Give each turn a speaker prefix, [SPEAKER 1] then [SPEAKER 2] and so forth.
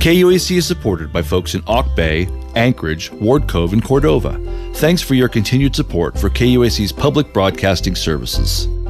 [SPEAKER 1] KUAC is supported by folks in Auk Bay, Anchorage, Ward Cove, and Cordova. Thanks for your continued support for KUAC's public broadcasting services.